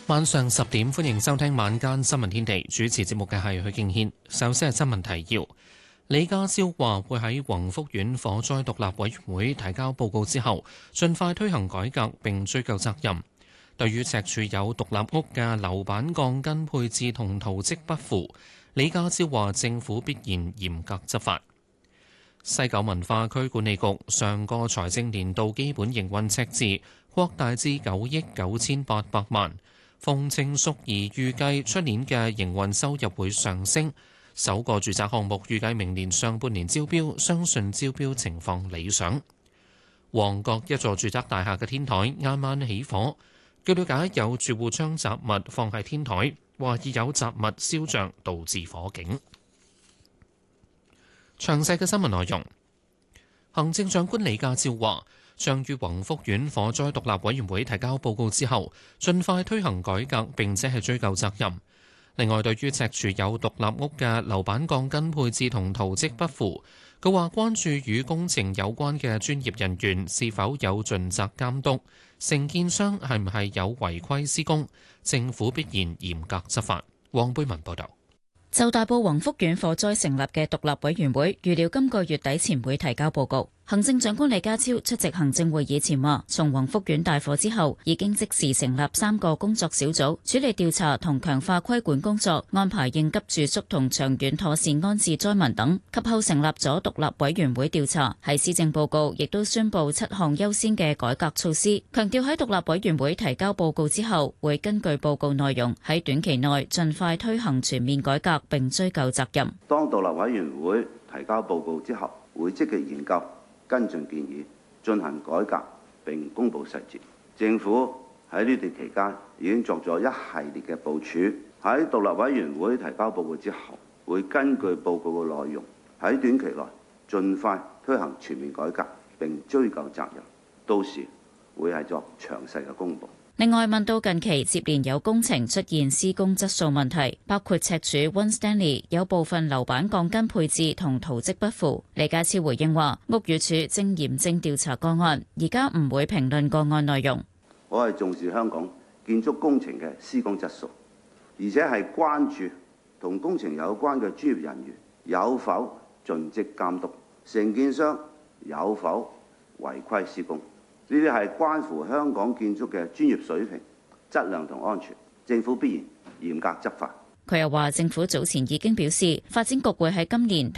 晚上10點，歡迎收聽晚間新聞天地。主持節目嘅係許敬軒。首先係新聞提要。李家超話會喺宏福苑火災獨立委員會提交報告之後，盡快推行改革並追究責任。對於赤柱有獨立屋嘅樓板鋼筋配置同圖則不符，李家超話政府必然嚴格執法。西九文化區管理局上個財政年度基本營運赤字擴大至9億9800萬。馮程淑儀預計出年嘅營運收入會上升，首個住宅項目預計明年上半年招標，相信招標情況理想。旺角一座住宅大廈嘅天台啱啱起火，據了解有住戶將雜物放喺天台，懷疑有雜物燒着導致火警。詳細嘅新聞內容，行政長官李家超話，將於宏福苑火災獨立委員會提交報告之後，盡快推行改革並且係追究責任。另外，對於赤柱有獨立屋嘅樓板鋼筋配置同圖則不符，佢話關注與工程有關嘅專業人員是否有盡責監督，承建商係唔係有違規施工，政府必然嚴格執法。黃貝文報導。 就大埔宏福苑火災成立嘅獨立委員會，預料今個月底前會提交報告。行政長官李家超出席行政會議前話，從宏福苑大火之後，已經即時成立3個工作小組，處理調查同強化規管工作，安排應急住宿同長遠妥善安置災民等。及後成立咗獨立委員會調查。喺施政報告亦都宣布7項優先嘅改革措施，強調喺獨立委員會提交報告之後，會根據報告內容喺短期內盡快推行全面改革並追究責任。 當獨立委員會提交報告之後，會積極研究跟進建議，進行改革並公佈細節。政府喺呢段期間已經作咗一系列嘅部署。喺獨立委員會提交報告之後，會根據報告嘅內容喺短期內盡快推行全面改革並追究責任。到時會係作詳細嘅公佈。 另外，問到近期接連有工程出現施工質素問題，包括赤柱 One Stanley 有部分樓板鋼筋配置同圖則不符，李家超回應話：屋宇署正嚴正調查個案，而家唔會評論個案內容。 我係重視香港建築工程嘅施工質素，而且係關注同工程有關嘅專業人員有否盡職監督，承建商有否違規施工。呢啲係關乎香港建築嘅專業水平、質量同安全，政府必然嚴格執法。 佢又話，政府早前已經表示，發展局會喺今年